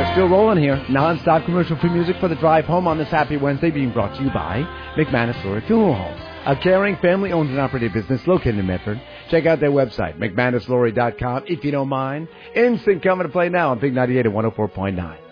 are still rolling here. Non-stop commercial-free music for the drive home on this happy Wednesday, being brought to you by McManus Laurie Funeral Home, a caring, family-owned and operated business located in Medford. Check out their website, McManusLaurie.com, if you don't mind. Instant coming to play now on Big 98 and 104.9.